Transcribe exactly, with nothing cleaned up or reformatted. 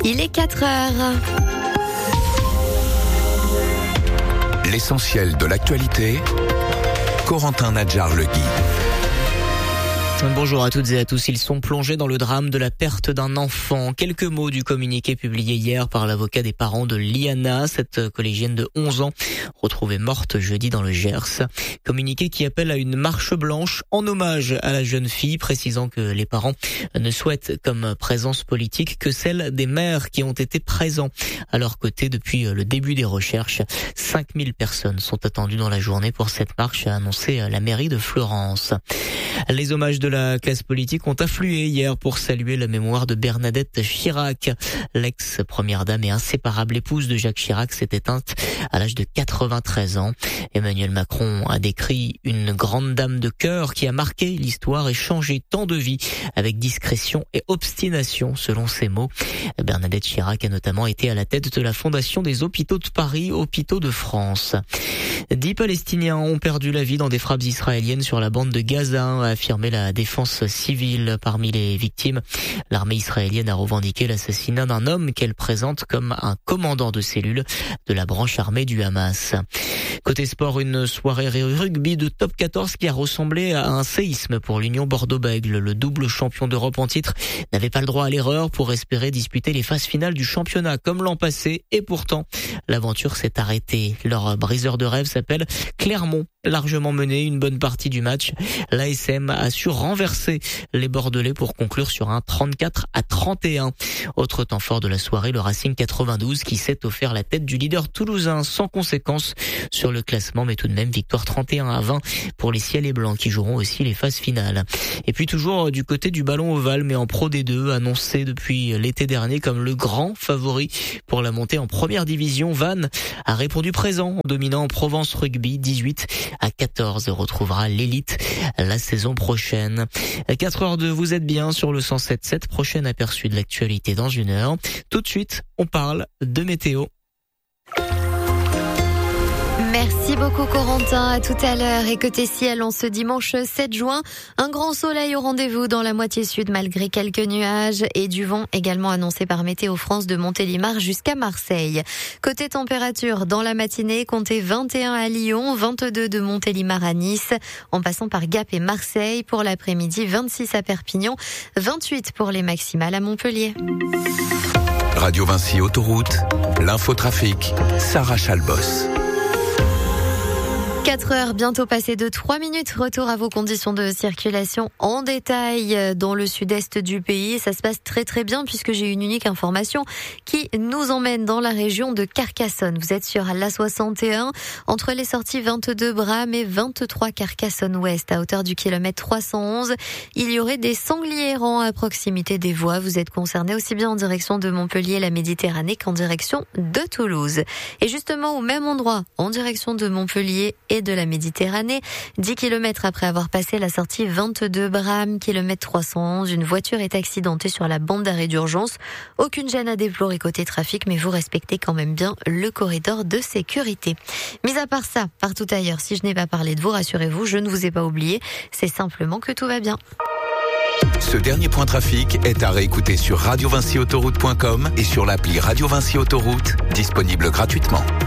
Il est quatre heures. L'essentiel de l'actualité, Corentin Nadjar-Legui. Bonjour à toutes et à tous. Ils sont plongés dans le drame de la perte d'un enfant. Quelques mots du communiqué publié hier par l'avocat des parents de Liana, cette collégienne de onze ans, retrouvée morte jeudi dans le Gers. Communiqué qui appelle à une marche blanche en hommage à la jeune fille, précisant que les parents ne souhaitent comme présence politique que celle des mères qui ont été présents à leur côté depuis le début des recherches. cinq mille personnes sont attendues dans la journée pour cette marche, a annoncé la mairie de Florence. Les hommages de la classe politique ont afflué hier pour saluer la mémoire de Bernadette Chirac. L'ex-première dame et inséparable épouse de Jacques Chirac s'est éteinte à l'âge de quatre-vingt-treize ans. Emmanuel Macron a décrit une grande dame de cœur qui a marqué l'histoire et changé tant de vies avec discrétion et obstination, selon ses mots. Bernadette Chirac a notamment été à la tête de la Fondation des Hôpitaux de Paris, Hôpitaux de France. Dix Palestiniens ont perdu la vie dans des frappes israéliennes sur la bande de Gaza, a affirmé la défense civile. Parmi les victimes, l'armée israélienne a revendiqué l'assassinat d'un homme qu'elle présente comme un commandant de cellule de la branche armée du Hamas. Côté sport, une soirée rugby de top quatorze qui a ressemblé à un séisme pour l'Union Bordeaux-Bègles. Le double champion d'Europe en titre n'avait pas le droit à l'erreur pour espérer disputer les phases finales du championnat comme l'an passé. Et pourtant, l'aventure s'est arrêtée. Leur briseur de rêve s'appelle Clermont. Largement mené une bonne partie du match, l'A S M a su renverser les Bordelais pour conclure sur un trente-quatre à trente et un. Autre temps fort de la soirée, le Racing quatre-vingt-douze qui s'est offert la tête du leader toulousain sans conséquence sur le classement, mais tout de même victoire trente et un à vingt pour les Ciels et Blancs qui joueront aussi les phases finales. Et puis toujours du côté du ballon ovale, mais en Pro D deux, annoncé depuis l'été dernier comme le grand favori pour la montée en première division, Vannes a répondu présent en dominant en Provence Rugby dix-huit à quatorze, retrouvera l'élite la saison prochaine. À quatre heures deux, vous êtes bien sur le cent sept virgule sept, prochain aperçu de l'actualité dans une heure. Tout de suite, on parle de météo. Merci beaucoup Corentin, à tout à l'heure. Et côté ciel, en ce dimanche sept juin, un grand soleil au rendez-vous dans la moitié sud malgré quelques nuages et du vent également annoncé par Météo France de Montélimar jusqu'à Marseille. Côté température, dans la matinée, comptez vingt et un à Lyon, vingt-deux de Montélimar à Nice, en passant par Gap et Marseille. Pour l'après-midi, vingt-six à Perpignan, vingt-huit pour les maximales à Montpellier. Radio Vinci Autoroute, l'infotrafic, Sarah Chalbos. quatre heures, bientôt passé de trois minutes. Retour à vos conditions de circulation en détail dans le sud-est du pays. Ça se passe très très bien puisque j'ai une unique information qui nous emmène dans la région de Carcassonne. Vous êtes sur l'A soixante et un, entre les sorties vingt-deux Bram et vingt-trois Carcassonne-Ouest, à hauteur du kilomètre trois cent onze. Il y aurait des sangliers errants à proximité des voies. Vous êtes concernés aussi bien en direction de Montpellier, la Méditerranée, qu'en direction de Toulouse. Et justement, au même endroit, en direction de Montpellier et de la Méditerranée, dix kilomètres après avoir passé la sortie vingt-deux Bram, kilomètre trois cent onze, une voiture est accidentée sur la bande d'arrêt d'urgence. Aucune gêne à déplorer côté trafic, mais vous respectez quand même bien le corridor de sécurité. Mis à part ça, partout ailleurs, si je n'ai pas parlé de vous, rassurez-vous, je ne vous ai pas oublié, c'est simplement que tout va bien. Ce dernier point trafic est à réécouter sur radio vinci autoroute point com et sur l'appli Radio Vinci Autoroute, disponible gratuitement.